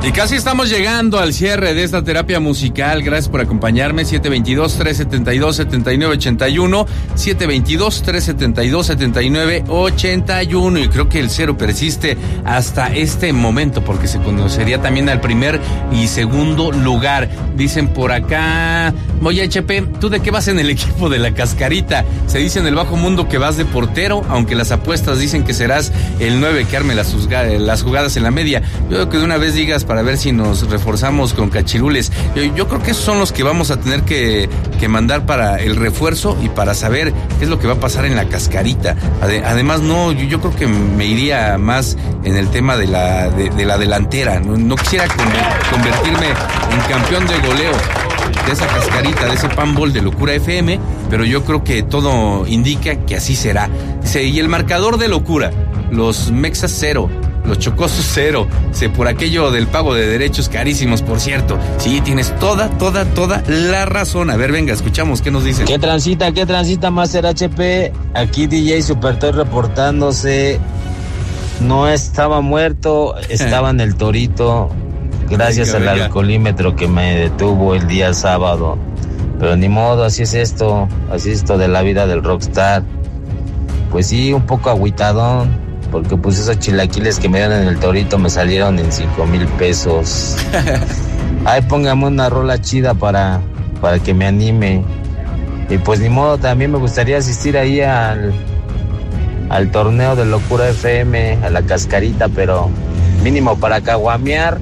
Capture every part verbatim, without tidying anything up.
Y casi estamos llegando al cierre de esta terapia musical. Gracias por acompañarme. siete veintidós, trescientos setenta y dos, setenta y nueve ochenta y uno. siete veintidós, trescientos setenta y dos, setenta y nueve ochenta y uno. Y creo que el cero persiste hasta este momento, porque se conocería también al primer y segundo lugar. Dicen por acá: oye, H P, ¿tú de qué vas en el equipo de la Cascarita? Se dice en el bajo mundo que vas de portero, aunque las apuestas dicen que serás el nueve que arme las, las jugadas en la media. Yo creo que de una vez digas para ver si nos reforzamos con cachirules. Yo, yo creo que esos son los que vamos a tener que, que mandar para el refuerzo y para saber qué es lo que va a pasar en la Cascarita. Ade, además, no, yo, yo creo que me iría más en el tema de la, de, de la delantera. No, no quisiera convertirme en campeón de goleo de esa Cascarita, de ese panball de Locura F M, pero yo creo que todo indica que así será. Dice, y el marcador de Locura, los Mexas cero, los Chocosos cero, se por aquello del pago de derechos carísimos, por cierto. Sí, tienes toda, toda, toda la razón. A ver, venga, escuchamos, ¿qué nos dicen? ¿Qué transita, qué transita, Master H P? Aquí D J Supertoy reportándose. No estaba muerto, estaba en el Torito, gracias venga, al venga. alcoholímetro que me detuvo el día sábado. Pero ni modo, así es esto, así es esto de la vida del rockstar. Pues sí, un poco agüitadón, porque pues esos chilaquiles que me dieron en el Torito me salieron en cinco mil pesos. Ay, póngame una rola chida para, para que me anime. Y pues ni modo, también me gustaría asistir ahí al, al torneo de Locura F M, a la Cascarita, pero mínimo para caguamear,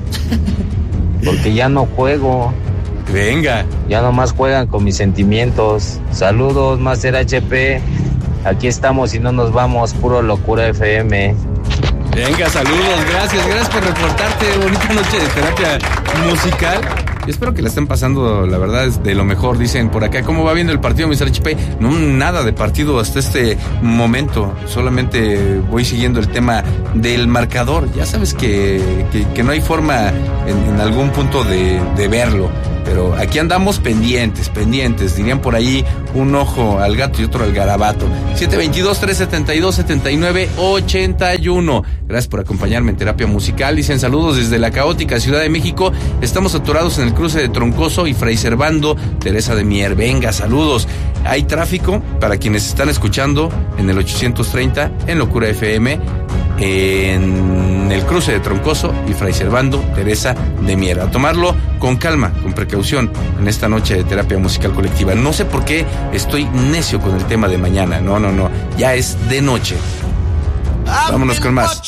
porque ya no juego. Venga. Ya nomás juegan con mis sentimientos. Saludos, Master H P. Aquí estamos y no nos vamos, puro Locura F M. Venga, saludos, gracias, gracias por reportarte. Bonita noche de terapia musical. Yo espero que la estén pasando, la verdad, es de lo mejor. Dicen por acá, ¿cómo va viendo el partido, mister H P? No, nada de partido hasta este momento. Solamente voy siguiendo el tema del marcador. Ya sabes que, que, que no hay forma en, en algún punto de, de verlo. Pero aquí andamos pendientes, pendientes. Dirían por ahí, un ojo al gato y otro al garabato. siete veintidós, trescientos setenta y dos, setenta y nueve ochenta y uno. Gracias por acompañarme en terapia musical. Dicen saludos desde la caótica Ciudad de México. Estamos atorados en el cruce de Troncoso y Fray Servando, Teresa de Mier. Venga, saludos. Hay tráfico para quienes están escuchando en el ochocientos treinta, en Locura F M, en el cruce de Troncoso y Fray Servando, Teresa de Mier. A tomarlo con calma, con precaución en esta noche de terapia musical colectiva. No sé por qué estoy necio con el tema de mañana. No, no, no. Ya es de noche. Vámonos con más.